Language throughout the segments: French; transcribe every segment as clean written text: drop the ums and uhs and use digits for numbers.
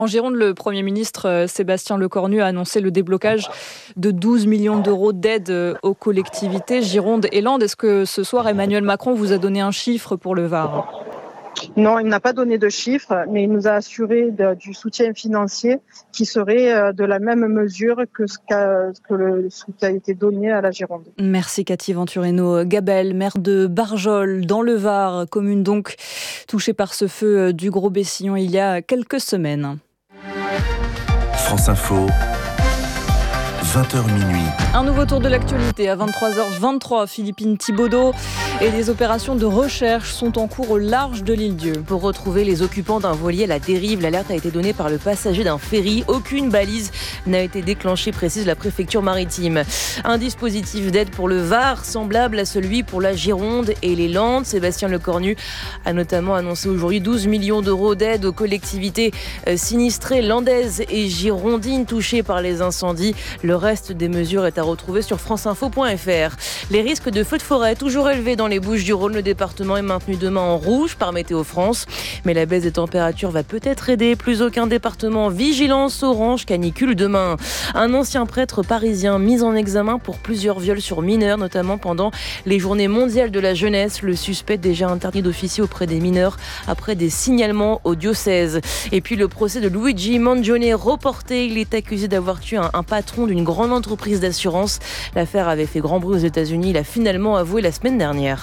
En Gironde, le Premier ministre Sébastien Lecornu a annoncé le déblocage de 12 millions d'euros d'aide aux collectivités Gironde et Landes. Est-ce que ce soir, Emmanuel Macron vous a donné un chiffre pour le Var ? Non, il n'a pas donné de chiffres, mais il nous a assuré du soutien financier qui serait de la même mesure que ce qui a été donné à la Gironde. Merci Cathy Venturino-Gabel, maire de Barjol, dans le Var, commune donc touchée par ce feu du Gros Bessillon il y a quelques semaines. France Info, 20h minuit. Un nouveau tour de l'actualité à 23h23. Philippine Thibaudeau et des opérations de recherche sont en cours au large de l'île Dieu. Pour retrouver les occupants d'un voilier à la dérive, l'alerte a été donnée par le passager d'un ferry. Aucune balise n'a été déclenchée, précise la préfecture maritime. Un dispositif d'aide pour le Var, semblable à celui pour la Gironde et les Landes. Sébastien Lecornu a notamment annoncé aujourd'hui 12 millions d'euros d'aide aux collectivités sinistrées landaises et girondines touchées par les incendies. Le reste des mesures est à retrouver sur franceinfo.fr. Les risques de feux de forêt toujours élevés dans les Bouches-du-Rhône. Le département est maintenu demain en rouge par Météo France. Mais la baisse des températures va peut-être aider. Plus aucun département. Vigilance orange, canicule demain. Un ancien prêtre parisien mis en examen pour plusieurs viols sur mineurs, notamment pendant les journées mondiales de la jeunesse. Le suspect déjà interdit d'officier auprès des mineurs après des signalements au diocèse. Et puis le procès de Luigi Mangione reporté. Il est accusé d'avoir tué un patron d'une grande entreprise d'assurance. L'affaire avait fait grand bruit aux États-Unis. Il a finalement avoué la semaine dernière.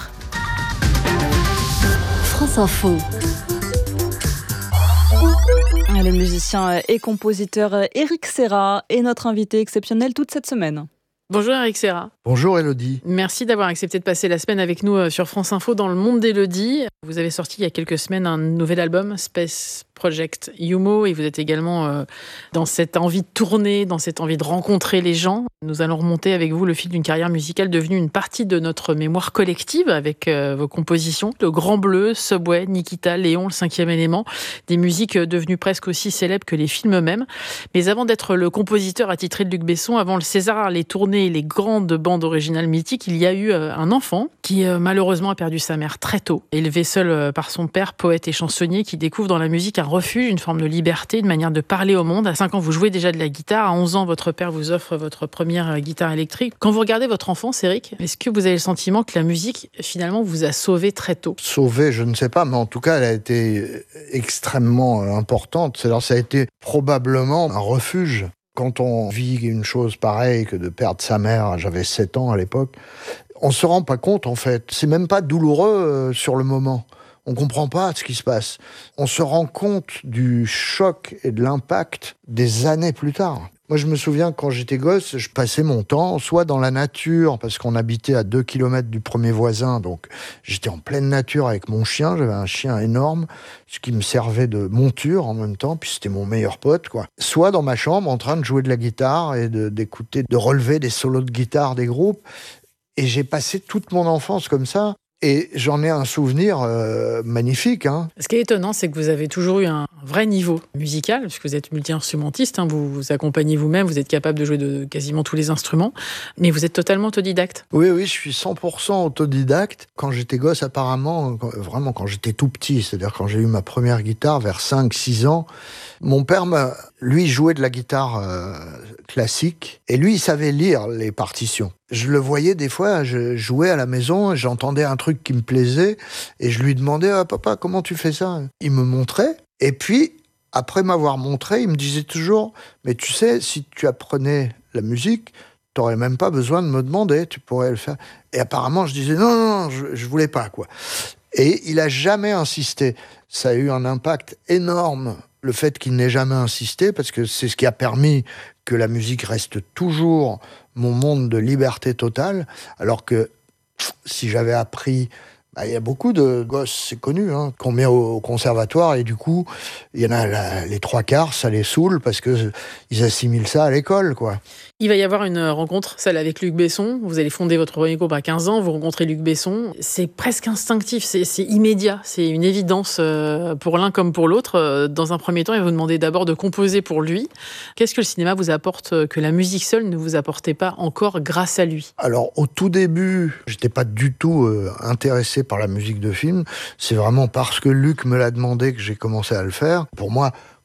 France Info. Le musicien et compositeur Éric Serra est notre invité exceptionnel toute cette semaine. Bonjour Éric Serra. Bonjour Élodie. Merci d'avoir accepté de passer la semaine avec nous sur France Info dans le monde d'Élodie. Vous avez sorti il y a quelques semaines un nouvel album, Space Project Humo, et vous êtes également dans cette envie de tourner, dans cette envie de rencontrer les gens. Nous allons remonter avec vous le fil d'une carrière musicale devenue une partie de notre mémoire collective avec vos compositions. Le Grand Bleu, Subway, Nikita, Léon, Le Cinquième Élément, des musiques devenues presque aussi célèbres que les films eux-mêmes. Mais avant d'être le compositeur attitré de Luc Besson, avant le César, les tournées et les grandes bandes originales mythiques, il y a eu un enfant qui malheureusement a perdu sa mère très tôt, élevé seul par son père, poète et chansonnier, qui découvre dans la musique un refuge, une forme de liberté, une manière de parler au monde. À 5 ans, vous jouez déjà de la guitare. À 11 ans, votre père vous offre votre première guitare électrique. Quand vous regardez votre enfance, Éric, est-ce que vous avez le sentiment que la musique, finalement, vous a sauvé très tôt ? Sauvé, je ne sais pas, mais en tout cas, elle a été extrêmement importante. C'est-à-dire, ça a été probablement un refuge. Quand on vit une chose pareille que de perdre sa mère, j'avais 7 ans à l'époque, on se rend pas compte, en fait. C'est même pas douloureux sur le moment. On comprend pas ce qui se passe. On se rend compte du choc et de l'impact des années plus tard. Moi, je me souviens, quand j'étais gosse, je passais mon temps soit dans la nature, parce qu'on habitait à 2 kilomètres du premier voisin, donc j'étais en pleine nature avec mon chien, j'avais un chien énorme, ce qui me servait de monture en même temps, puis c'était mon meilleur pote, quoi. Soit dans ma chambre, en train de jouer de la guitare et d'écouter, de relever des solos de guitare des groupes. Et j'ai passé toute mon enfance comme ça. Et j'en ai un souvenir magnifique. Ce qui est étonnant, c'est que vous avez toujours eu un vrai niveau musical, puisque vous êtes multi-instrumentiste, vous vous accompagnez vous-même, vous êtes capable de jouer de quasiment tous les instruments, mais vous êtes totalement autodidacte. Oui, je suis 100% autodidacte. Quand j'étais gosse, apparemment, vraiment quand j'étais tout petit, c'est-à-dire quand j'ai eu ma première guitare vers 5-6 ans, mon père, lui, jouait de la guitare classique, et lui, il savait lire les partitions. Je le voyais des fois, je jouais à la maison, j'entendais un truc qui me plaisait, et je lui demandais « Ah, papa, comment tu fais ça ?» Il me montrait, et puis, après m'avoir montré, il me disait toujours « Mais tu sais, si tu apprenais la musique, t'aurais même pas besoin de me demander, tu pourrais le faire. » Et apparemment, je disais « Non, je voulais pas, quoi. » Et il a jamais insisté. Ça a eu un impact énorme, le fait qu'il n'ait jamais insisté, parce que c'est ce qui a permis que la musique reste toujours mon monde de liberté totale, alors que si j'avais appris... Il y a beaucoup de gosses, c'est connu, qu'on met au conservatoire, et du coup, il y en a les 3/4, ça les saoule, parce qu'ils assimilent ça à l'école, quoi. Il va y avoir une rencontre, celle avec Luc Besson. Vous allez fonder votre premier groupe à 15 ans, vous rencontrez Luc Besson. C'est presque instinctif, c'est immédiat, c'est une évidence pour l'un comme pour l'autre. Dans un premier temps, il va vous demander d'abord de composer pour lui. Qu'est-ce que le cinéma vous apporte que la musique seule ne vous apportait pas encore grâce à lui ? Alors, au tout début, j'étais pas du tout intéressé par la musique de film. C'est vraiment parce que Luc me l'a demandé que j'ai commencé à le faire. Pour moi,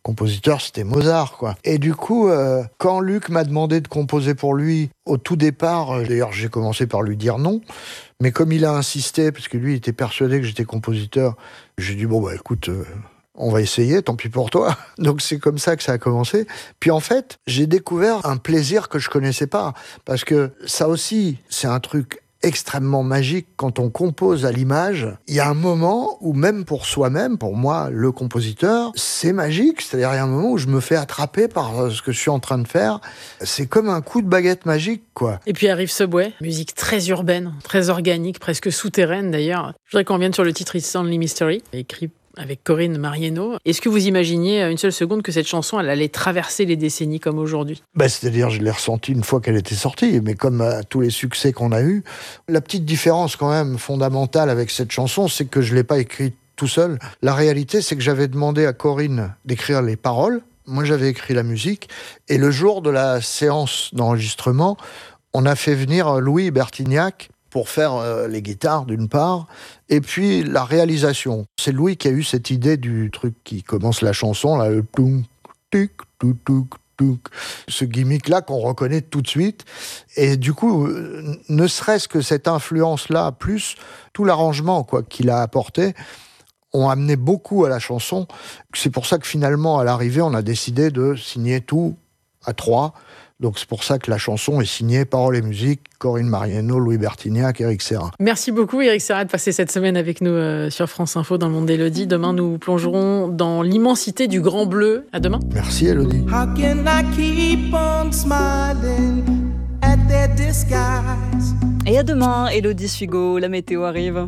compositeur, c'était Mozart, quoi. Et du coup, quand Luc m'a demandé de composer pour lui, au tout départ, d'ailleurs, j'ai commencé par lui dire non, mais comme il a insisté, parce que lui, il était persuadé que j'étais compositeur, j'ai dit, écoute, on va essayer, tant pis pour toi. Donc c'est comme ça que ça a commencé. Puis en fait, j'ai découvert un plaisir que je connaissais pas, parce que ça aussi, c'est un truc extrêmement magique quand on compose à l'image. Il y a un moment où même pour soi-même, pour moi, le compositeur, c'est magique. C'est-à-dire il y a un moment où je me fais attraper par ce que je suis en train de faire. C'est comme un coup de baguette magique, quoi. Et puis arrive Subway, musique très urbaine, très organique, presque souterraine d'ailleurs. Je voudrais qu'on revienne sur le titre It's Only Mystery, écrit avec Corinne Marieno. Est-ce que vous imaginiez une seule seconde que cette chanson, elle allait traverser les décennies comme aujourd'hui ? C'est-à-dire, je l'ai ressentie une fois qu'elle était sortie, mais comme tous les succès qu'on a eus, la petite différence quand même fondamentale avec cette chanson, c'est que je ne l'ai pas écrite tout seul. La réalité, c'est que j'avais demandé à Corinne d'écrire les paroles. Moi, j'avais écrit la musique. Et le jour de la séance d'enregistrement, on a fait venir Louis Bertignac pour faire les guitares d'une part, et puis la réalisation. C'est Louis qui a eu cette idée du truc qui commence la chanson, là, le tounk, tic, touk, touk, touk, ce gimmick-là qu'on reconnaît tout de suite. Et du coup, ne serait-ce que cette influence-là, plus tout l'arrangement qu'il a apporté, ont amené beaucoup à la chanson. C'est pour ça que finalement, à l'arrivée, on a décidé de signer tout à 3. Donc c'est pour ça que la chanson est signée paroles et musique, Corinne Marieno, Louis Bertignac, Éric Serra. Merci beaucoup Éric Serra de passer cette semaine avec nous sur France Info dans le monde d'Élodie. Demain, nous plongerons dans l'immensité du Grand Bleu. À demain. Merci Élodie. How can I keep on smiling at their disguise? Et à demain, Élodie Sugo, la météo arrive.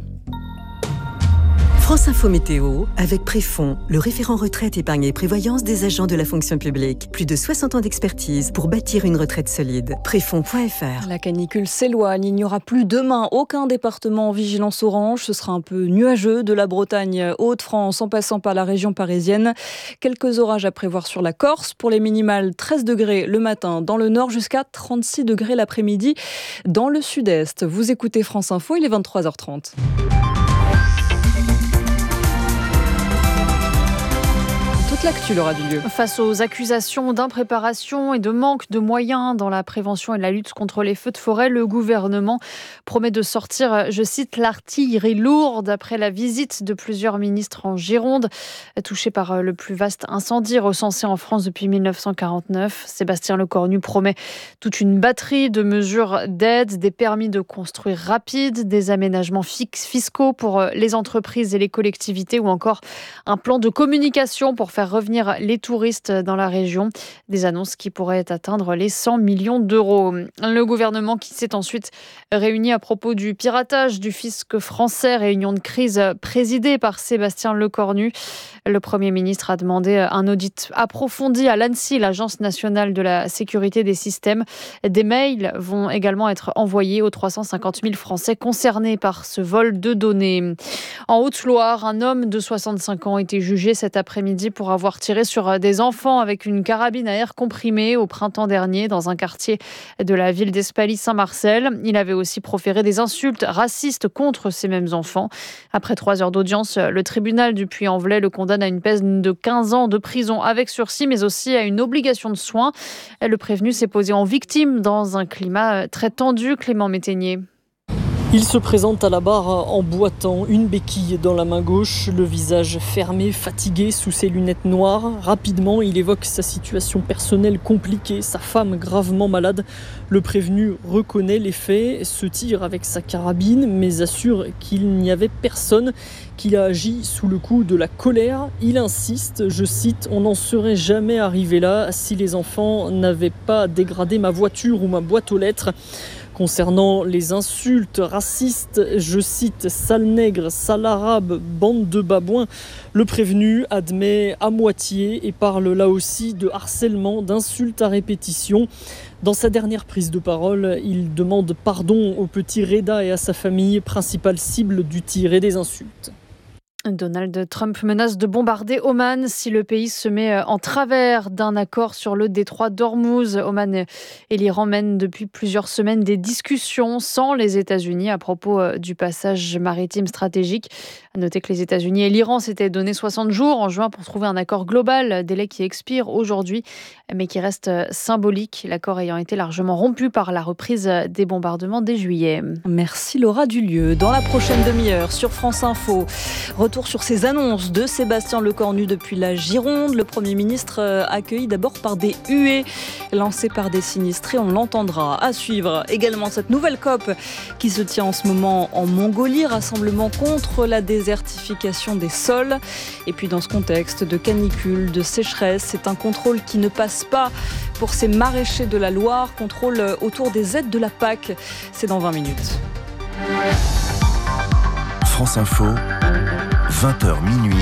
France Info Météo, avec Préfond, le référent retraite épargne et prévoyance des agents de la fonction publique. Plus de 60 ans d'expertise pour bâtir une retraite solide. Préfond.fr. La canicule s'éloigne, il n'y aura plus demain aucun département en vigilance orange. Ce sera un peu nuageux de la Bretagne, Hauts-de-France, en passant par la région parisienne. Quelques orages à prévoir sur la Corse. Pour les minimales, 13 degrés le matin dans le nord, jusqu'à 36 degrés l'après-midi dans le sud-est. Vous écoutez France Info, il est 23h30. Toute l'actu, Laura Dulieu. Face aux accusations d'impréparation et de manque de moyens dans la prévention et la lutte contre les feux de forêt, le gouvernement promet de sortir, je cite, l'artillerie lourde après la visite de plusieurs ministres en Gironde, touchés par le plus vaste incendie recensé en France depuis 1949. Sébastien Lecornu promet toute une batterie de mesures d'aide, des permis de construire rapides, des aménagements fiscaux pour les entreprises et les collectivités ou encore un plan de communication pour faire revenir les touristes dans la région. Des annonces qui pourraient atteindre les 100 millions d'euros. Le gouvernement qui s'est ensuite réuni à propos du piratage du fisc français, réunion de crise présidée par Sébastien Lecornu. Le Premier ministre a demandé un audit approfondi à l'ANSSI, l'Agence nationale de la sécurité des systèmes. Des mails vont également être envoyés aux 350 000 Français concernés par ce vol de données. En Haute-Loire, un homme de 65 ans a été jugé cet après-midi pour avoir tiré sur des enfants avec une carabine à air comprimé au printemps dernier dans un quartier de la ville d'Espaly-Saint-Marcel. Il avait aussi proféré des insultes racistes contre ces mêmes enfants. Après 3 heures d'audience, le tribunal du Puy-en-Velay le condamne à une peine de 15 ans de prison avec sursis, mais aussi à une obligation de soins. Le prévenu s'est posé en victime dans un climat très tendu. Clément Métainier. Il se présente à la barre en boitant, une béquille dans la main gauche, le visage fermé, fatigué sous ses lunettes noires. Rapidement, il évoque sa situation personnelle compliquée, sa femme gravement malade. Le prévenu reconnaît les faits, se tire avec sa carabine, mais assure qu'il n'y avait personne, qu'il a agi sous le coup de la colère. Il insiste, je cite, « On n'en serait jamais arrivé là si les enfants n'avaient pas dégradé ma voiture ou ma boîte aux lettres ». Concernant les insultes racistes, je cite « sale nègre, sale arabe, bande de babouins », le prévenu admet à moitié et parle là aussi de harcèlement, d'insultes à répétition. Dans sa dernière prise de parole, il demande pardon au petit Reda et à sa famille, principale cible du tir et des insultes. Donald Trump menace de bombarder Oman si le pays se met en travers d'un accord sur le détroit d'Ormuz. Oman et l'Iran mènent depuis plusieurs semaines des discussions sans les États-Unis à propos du passage maritime stratégique. À noter que les États-Unis et l'Iran s'étaient donné 60 jours en juin pour trouver un accord global, délai qui expire aujourd'hui, mais qui reste symbolique, l'accord ayant été largement rompu par la reprise des bombardements dès juillet. Merci Laura Dulieu. Dans la prochaine demi-heure sur France Info, retour sur ces annonces de Sébastien Lecornu depuis la Gironde. Le Premier ministre accueilli d'abord par des huées lancées par des sinistrés. On l'entendra. À suivre également cette nouvelle COP qui se tient en ce moment en Mongolie. Rassemblement contre la désertification des sols. Et puis dans ce contexte de canicule, de sécheresse, c'est un contrôle qui ne passe pas pour ces maraîchers de la Loire. Contrôle autour des aides de la PAC. C'est dans 20 minutes. France Info, 20h minuit.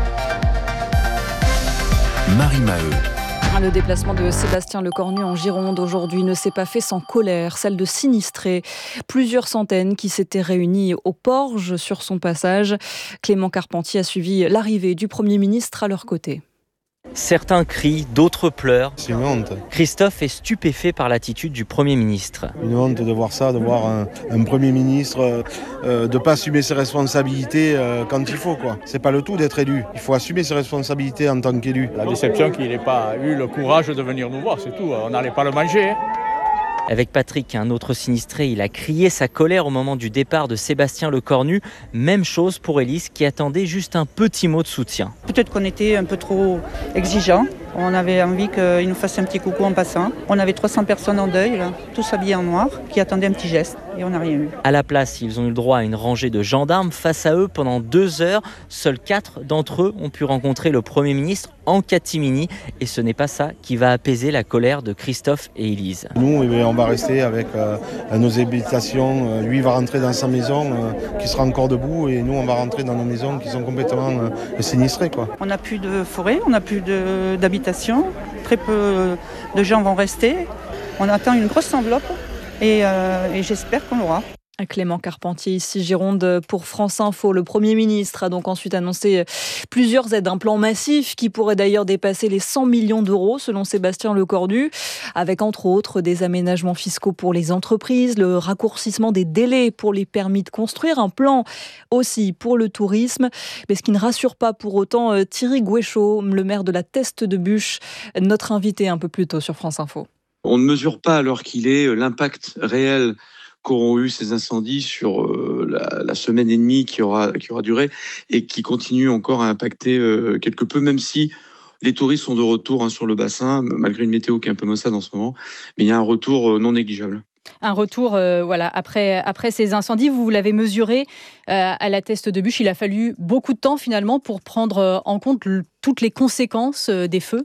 Marie Maheu. Le déplacement de Sébastien Lecornu en Gironde aujourd'hui ne s'est pas fait sans colère, celle de sinistrés. Plusieurs centaines qui s'étaient réunis au Porge sur son passage. Clément Carpentier a suivi l'arrivée du Premier ministre à leur côté. Certains crient, d'autres pleurent. C'est une honte. Christophe est stupéfait par l'attitude du Premier ministre. Une honte de voir ça, de voir un Premier ministre de ne pas assumer ses responsabilités quand il faut, quoi. C'est pas le tout d'être élu. Il faut assumer ses responsabilités en tant qu'élu. La déception qu'il n'ait pas eu le courage de venir nous voir, c'est tout. On n'allait pas le manger. Avec Patrick, un autre sinistré, il a crié sa colère au moment du départ de Sébastien Lecornu. Même chose pour Élise qui attendait juste un petit mot de soutien. Peut-être qu'on était un peu trop exigeants. On avait envie qu'il nous fasse un petit coucou en passant. On avait 300 personnes en deuil, là, tous habillés en noir, qui attendaient un petit geste. Et on n'a rien eu. À la place, ils ont eu le droit à une rangée de gendarmes face à eux pendant 2 heures. Seuls 4 d'entre eux ont pu rencontrer le Premier ministre en catimini. Et ce n'est pas ça qui va apaiser la colère de Christophe et Élise. Nous, on va rester avec nos habitations. Lui va rentrer dans sa maison qui sera encore debout. Et nous, on va rentrer dans nos maisons qui sont complètement sinistrées, quoi. On n'a plus de forêt, on n'a plus d'habitation. Très peu de gens vont rester. On attend une grosse enveloppe. Et j'espère qu'on l'aura. Clément Carpentier, ici Gironde pour France Info. Le Premier ministre a donc ensuite annoncé plusieurs aides, un plan massif qui pourrait d'ailleurs dépasser les 100 millions d'euros selon Sébastien Lecornu, avec entre autres des aménagements fiscaux pour les entreprises, le raccourcissement des délais pour les permis de construire, un plan aussi pour le tourisme. Mais ce qui ne rassure pas pour autant Thierry Gouéchaud, le maire de la Teste de Buch, notre invité un peu plus tôt sur France Info. On ne mesure pas, alors qu'il est, l'impact réel qu'auront eu ces incendies sur la semaine et demie qui aura duré et qui continue encore à impacter quelque peu, même si les touristes sont de retour sur le bassin, malgré une météo qui est un peu maussade en ce moment. Mais il y a un retour non négligeable. Un retour après ces incendies, vous l'avez mesuré à la Teste de Buch. Il a fallu beaucoup de temps finalement pour prendre en compte toutes les conséquences des feux.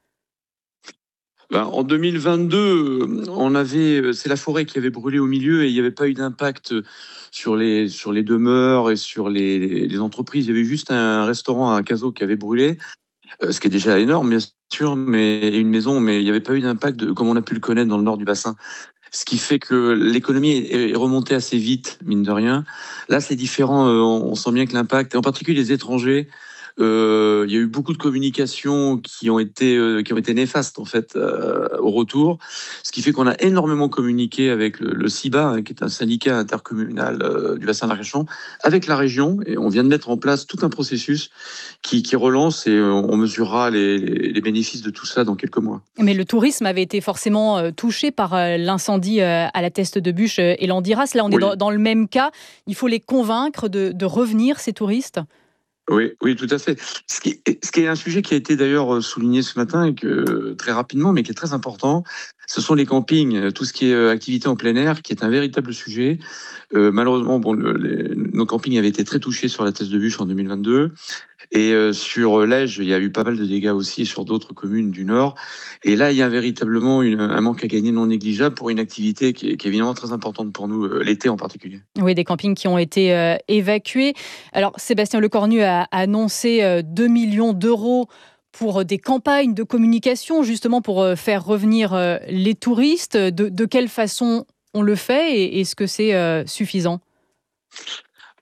En 2022, c'est la forêt qui avait brûlé au milieu et il n'y avait pas eu d'impact sur les demeures et sur les entreprises. Il y avait juste un restaurant à Cazaux qui avait brûlé, ce qui est déjà énorme, bien sûr, mais une maison, mais il n'y avait pas eu d'impact comme on a pu le connaître dans le nord du bassin. Ce qui fait que l'économie est remontée assez vite, mine de rien. Là, c'est différent. On sent bien que l'impact, et en particulier les étrangers, il y a eu beaucoup de communications qui ont été néfastes en fait au retour, ce qui fait qu'on a énormément communiqué avec le CIBA, qui est un syndicat intercommunal du bassin d'Arcachon, avec la région, et on vient de mettre en place tout un processus qui relance et on mesurera les bénéfices de tout ça dans quelques mois. Mais le tourisme avait été forcément touché par l'incendie à la Teste de Buch et Landiras. Là, on est dans le même cas. Il faut les convaincre de revenir, ces touristes. Oui, tout à fait. Ce qui est un sujet qui a été d'ailleurs souligné ce matin et que très rapidement, mais qui est très important, ce sont les campings, tout ce qui est activité en plein air, qui est un véritable sujet. Malheureusement, nos campings avaient été très touchés sur la Teste de Buch en 2022. Et sur l'Ège, il y a eu pas mal de dégâts aussi sur d'autres communes du Nord. Et là, il y a véritablement un manque à gagner non négligeable pour une activité qui est évidemment très importante pour nous, l'été en particulier. Oui, des campings qui ont été évacués. Alors, Sébastien Lecornu a annoncé 2 millions d'euros pour des campagnes de communication, justement pour faire revenir les touristes. De quelle façon on le fait et est-ce que c'est suffisant ?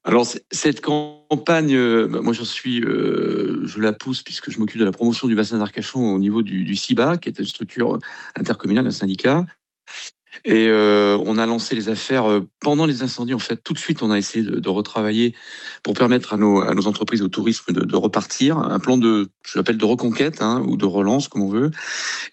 Alors, cette campagne, moi je la pousse puisque je m'occupe de la promotion du bassin d'Arcachon au niveau du CIBA, qui est une structure intercommunale, un syndicat. Et on a lancé les affaires pendant les incendies. En fait, tout de suite, on a essayé de retravailler pour permettre à nos entreprises, au tourisme de repartir. Un plan je l'appelle de reconquête, ou de relance, comme on veut.